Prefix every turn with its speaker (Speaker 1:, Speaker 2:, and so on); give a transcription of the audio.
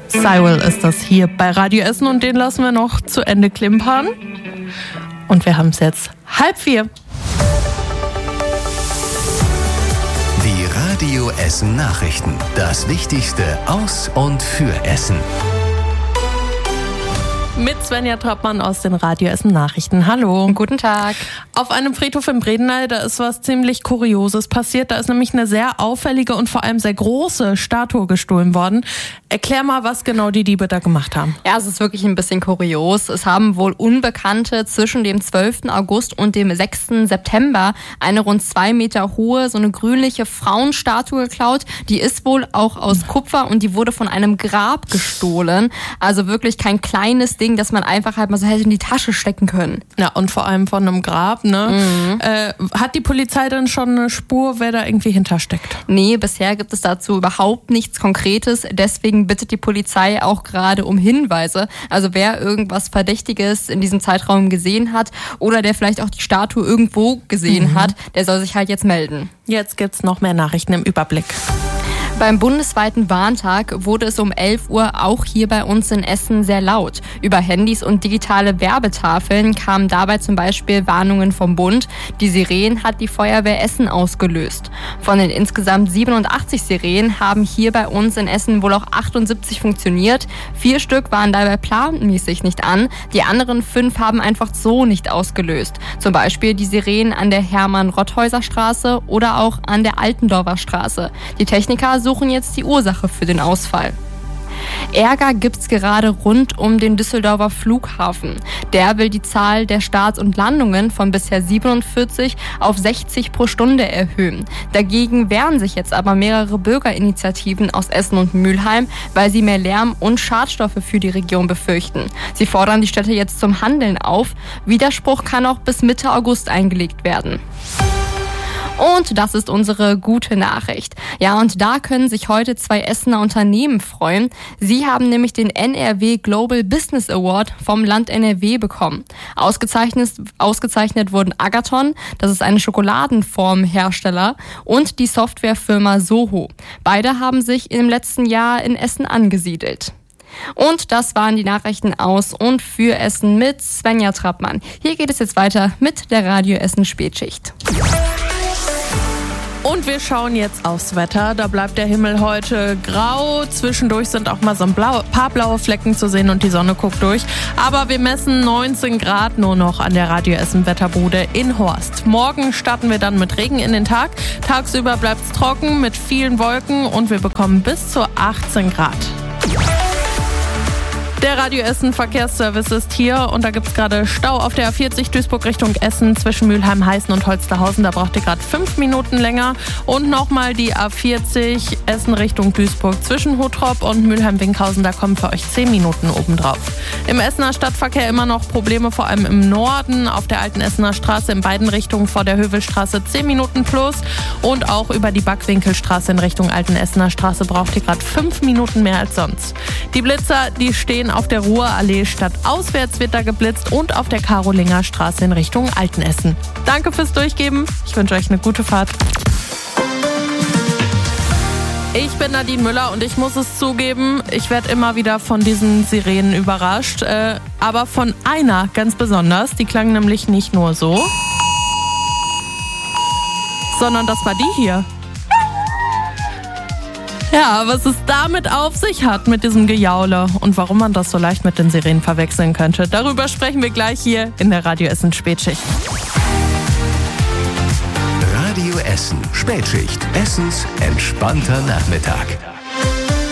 Speaker 1: Cyril ist das hier bei Radio Essen und den lassen wir noch zu Ende klimpern. Und wir haben es jetzt 3:30.
Speaker 2: Die Radio Essen Nachrichten. Das Wichtigste aus und für Essen.
Speaker 1: Mit Svenja Trappmann aus den Radio Essen Nachrichten. Hallo.
Speaker 3: Guten Tag.
Speaker 1: Auf einem Friedhof in Bredeney, da ist was ziemlich Kurioses passiert. Da ist nämlich eine sehr auffällige und vor allem sehr große Statue gestohlen worden. Erklär mal, was genau die Diebe da gemacht haben.
Speaker 3: Ja, es ist wirklich ein bisschen kurios. Es haben wohl Unbekannte zwischen dem 12. August und dem 6. September eine rund 2 Meter hohe, so eine grünliche Frauenstatue geklaut. Die ist wohl auch aus Kupfer und die wurde von einem Grab gestohlen. Also wirklich kein kleines Ding, das man einfach halt mal so hätte in die Tasche stecken können.
Speaker 1: Ja, und vor allem von einem Grab, ne? Hat die Polizei denn schon eine Spur, wer da irgendwie hintersteckt?
Speaker 3: Nee, bisher gibt es dazu überhaupt nichts Konkretes. Deswegen bittet die Polizei auch gerade um Hinweise. Also wer irgendwas Verdächtiges in diesem Zeitraum gesehen hat oder der vielleicht auch die Statue irgendwo gesehen hat, der soll sich halt jetzt melden.
Speaker 1: Jetzt gibt's noch mehr Nachrichten im Überblick.
Speaker 3: Beim bundesweiten Warntag wurde es um 11 Uhr auch hier bei uns in Essen sehr laut. Über Handys und digitale Werbetafeln kamen dabei zum Beispiel Warnungen vom Bund. Die Sirenen hat die Feuerwehr Essen ausgelöst. Von den insgesamt 87 Sirenen haben hier bei uns in Essen wohl auch 78 funktioniert. 4 Stück waren dabei planmäßig nicht an. Die anderen 5 haben einfach so nicht ausgelöst. Zum Beispiel die Sirenen an der Hermann-Rotthäuser-Straße oder auch an der Altendorfer Straße. Die Techniker suchen jetzt die Ursache für den Ausfall. Ärger gibt's gerade rund um den Düsseldorfer Flughafen. Der will die Zahl der Starts und Landungen von bisher 47 auf 60 pro Stunde erhöhen. Dagegen wehren sich jetzt aber mehrere Bürgerinitiativen aus Essen und Mülheim, weil sie mehr Lärm und Schadstoffe für die Region befürchten. Sie fordern die Städte jetzt zum Handeln auf. Widerspruch kann auch bis Mitte August eingelegt werden. Und das ist unsere gute Nachricht. Ja, und da können sich heute 2 Essener Unternehmen freuen. Sie haben nämlich den NRW Global Business Award vom Land NRW bekommen. Ausgezeichnet wurden Agathon, das ist eine Schokoladenformhersteller, und die Softwarefirma Soho. Beide haben sich im letzten Jahr in Essen angesiedelt. Und das waren die Nachrichten aus und für Essen mit Svenja Trappmann. Hier geht es jetzt weiter mit der Radio Essen Spätschicht.
Speaker 1: Und wir schauen jetzt aufs Wetter. Da bleibt der Himmel heute grau. Zwischendurch sind auch mal so ein paar blaue Flecken zu sehen und die Sonne guckt durch. Aber wir messen 19 Grad nur noch an der Radio Essen Wetterbude in Horst. Morgen starten wir dann mit Regen in den Tag. Tagsüber bleibt es trocken mit vielen Wolken und wir bekommen bis zu 18 Grad. Der Radio Essen Verkehrsservice ist hier und da gibt es gerade Stau auf der A40 Duisburg Richtung Essen zwischen Mülheim, Heißen und Holsterhausen. Da braucht ihr gerade 5 Minuten länger. Und nochmal die A40 Essen Richtung Duisburg zwischen Hottrop und Mülheim-Winkhausen. Da kommen für euch 10 Minuten obendrauf. Im Essener Stadtverkehr immer noch Probleme, vor allem im Norden. Auf der alten Essener Straße in beiden Richtungen vor der Hövelstraße 10 Minuten plus. Und auch über die Backwinkelstraße in Richtung alten Essener Straße braucht ihr gerade 5 Minuten mehr als sonst. Die Blitzer, die stehen auf der Ruhrallee stadtauswärts wird da geblitzt und auf der Karolinger Straße in Richtung Altenessen. Danke fürs Durchgeben. Ich wünsche euch eine gute Fahrt. Ich bin Nadine Müller und ich muss es zugeben, ich werde immer wieder von diesen Sirenen überrascht. Aber von einer ganz besonders. Die klang nämlich nicht nur so, sondern das war die hier. Ja, was es damit auf sich hat mit diesem Gejaule und warum man das so leicht mit den Sirenen verwechseln könnte, darüber sprechen wir gleich hier in der Radio Essen Spätschicht.
Speaker 2: Radio Essen Spätschicht. Essens entspannter Nachmittag.